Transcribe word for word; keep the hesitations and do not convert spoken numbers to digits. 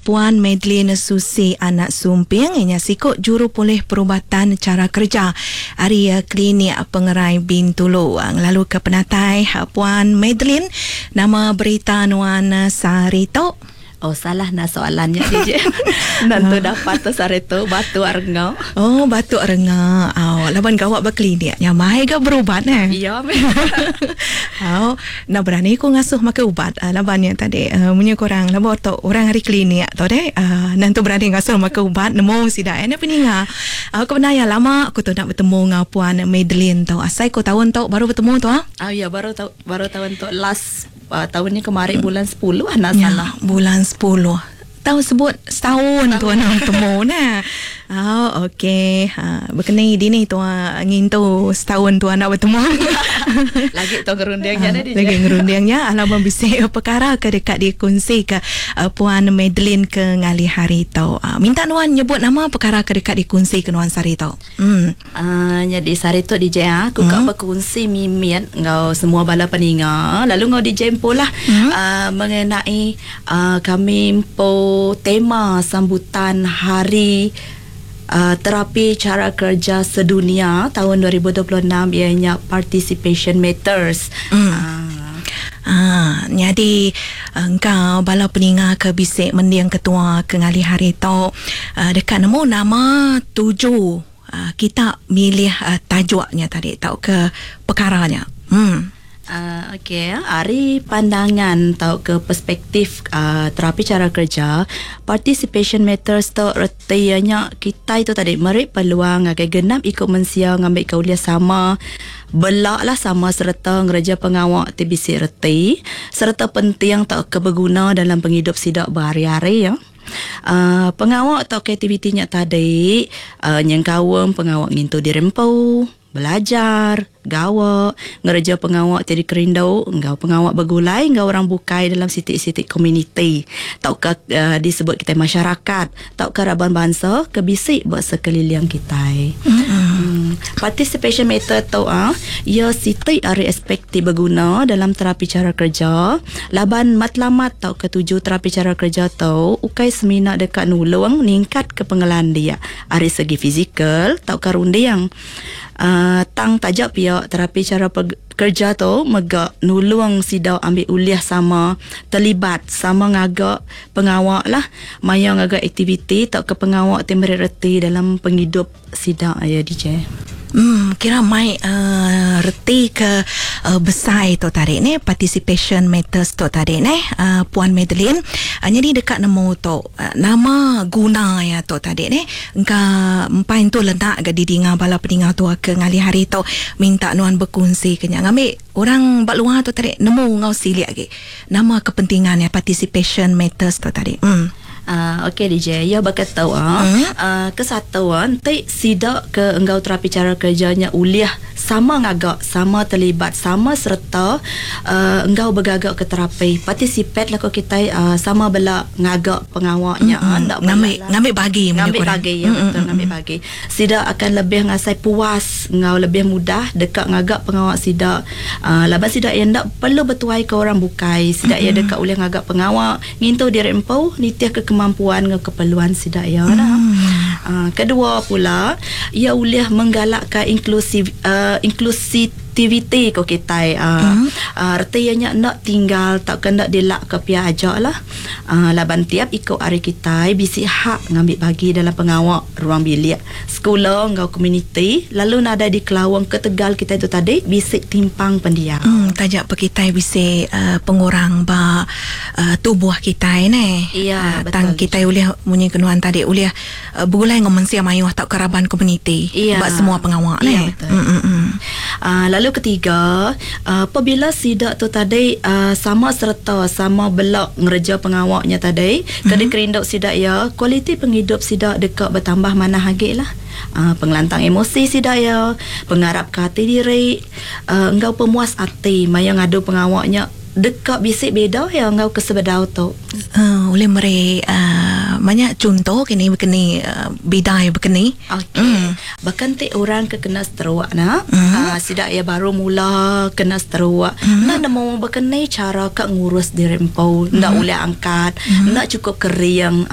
Puan Madeline Susi anak Sumping ianya sikut juru pulih perubatan cara kerja area klinik Pengerai Bintulu. Lalu ke penatai Puan Madeline, nama berita Nuan Sarito. Oh, salah nak soalannya D J. Nanti dapat tu Sarito batu arengau. Oh, batu arengau. Oh, laban kawak berklinik. Yang mahal ke berubat eh? Ya, oh, nak berani aku ngasuh makan ubat. Uh, laban yang tadi uh, punya korang laban tu orang hari klinik tu deh. Uh, nanti berani ngasuh makan ubat nemu sidak. Ini peninga. Aku pernah ya lama aku tu nak bertemu dengan Puan Madeline tu. Asal aku tahun tu baru bertemu tu ah. Ah ya, baru tahu baru tahun tu last uh, tahun ni kemarin bulan sepuluh ah nak ya, salah. Bulan sepuluh. Tahu sebut setahun tu nak bertemu nah. Oh, okey. Ha, berkenai di ni tu angin tu setahun tu nak bertemu. Lagi tu ngerundiangnya uh, Lagi ngerundiangnya alamak bisik perkara ke dekat dikongsi ke uh, Puan Madeline ke ngali hari tu. Uh, minta Nuan nyebut nama perkara ke dekat dikongsi ke Nuan Sarito. Hmm. Uh, jadi Sarito D J ah, aku hmm. kak berkongsi mimian ngau semua bala peninga. Lalu ngau D J pula hmm. uh, mengenai uh, kami po tema sambutan hari uh, terapi cara kerja sedunia tahun dua ribu dua puluh enam ianya Participation Matters. Hmm. Uh. Ah, jadi engkau bala peninga ke bisik mendiang ketua ke ngali hari tu uh, dekat nemu nama tujuh uh, kita milih uh, tajuknya tadi tau ke perkaranya. Hmm. Uh, Okey, hari pandangan atau ke perspektif uh, terapi cara kerja Participation Matters tu retianya kita itu tadi meri peluang agak genap ikut mensia ngambil kauliah sama belak lah sama serta ngereja pengawak T B C reti serta penting tak keberguna dalam penghidup sidak berhari-hari ya. Uh, pengawak atau aktivitinya tadi uh, yang kawam pengawak ngintu dirempau belajar, gawak, ngereja pengawak tadi kerindau, engkau pengawak bergulai, engkau orang bukai dalam sitik-sitik komuniti. Taukah uh, disebut kita masyarakat, taukah raban bangsa, kebisik buat sekeliling kita. Mm-hmm. Hmm. Participation method tu ah, ia sitik ari aspek berguna dalam terapi cara kerja. Laban matlamat tau ketujuh terapi cara kerja tu, ukai semina dekat nulung ningkat kepengelan dia. Ari segi fizikal, taukah rundiang. Uh, tang tajak pihak terapi cara kerja tu megak nulung sidau ambil uliah sama terlibat sama ngagak pengawak lah maya ngagak aktiviti tak ke pengawak temeri reti dalam penghidup sidau ya D J. Hmm, kira mai uh, reti ke uh, besar tu tadi ni Participation Matters tu tadi ni uh, Puan Madeline uh, jadi dekat nemu tu uh, nama guna ya tu tadi ni engka empai tu letak ke di dinga bala peninga tu ke ngali hari tu minta Nuan berkongsi kenya ngambil orang bak luar tu tadi nemu ngau silik lagi nama kepentingannya Participation Matters tu tadi. Hmm. Uh, Okey D J, ya bakal tahu ah. Hmm? Uh, kesatuan tai sidak ke engkau terapi cara kerjanya uliah sama ngagak, sama terlibat, sama serta uh, engkau bergagak ke terapi. Participate lah kau kita uh, sama bela ngagak pengawaknya mm-hmm. ah, ngambil ngambil bagi ngambil bagi ya mm-hmm. betul ngambil bagi. Sidak akan lebih ngasai puas, engkau lebih mudah dekat ngagak pengawak sidak. Uh, laban sidak yang ndak perlu bertuai ke orang bukai. Sidak mm-hmm. ya dekat uliah ngagak pengawak, ngintu dia rempau nitiah ke kemampuan ke keperluan sidak ya hmm. dah. Uh, kedua pula ia uliah menggalakkan inklusif uh, inklusiviti ko kita uh, hmm. uh, artinya nak tinggal tak kena dilak ke pihak ajak lah uh, laban tiap ikut hari kita bisi hak ngambil bagi dalam pengawak ruang bilik sekolah ngau komuniti lalu nada di Kelawang ke Tegal kita itu tadi bisik timpang pendiam hmm, tajak pe kita bisi uh, pengurang ba uh, tubuh kita ni iya uh, tang kita uliah munyi kenuan tadi uliah uh, bergulai ngomong sia mayuh tak keraban komuniti iya. Buat semua pengawak ni iya, betul. Mm-mm. Uh, lalu ketiga uh, apabila sidak tu tadi uh, sama serta sama belak ngereja pengawaknya tadi mm-hmm. kada kerindau sidak ya kualiti penghidup sidak dekat bertambah mana hagik lah. Uh, pengelantang emosi sidak ya pengarap ke hati diri uh, engkau pemuas hati maya ngadu pengawaknya dekat bisik beda yang engkau kesebedau tu uh, oleh meri uh, banyak contoh kini berkeni uh, bidai berkeni okey mm. bahkan ti orang ke kena seteruk nak mm. uh, sidak ya baru mula kena seteruk mm. nak nemu berkeni cara kak ngurus diri empau mm. nak boleh angkat mm. nak cukup kering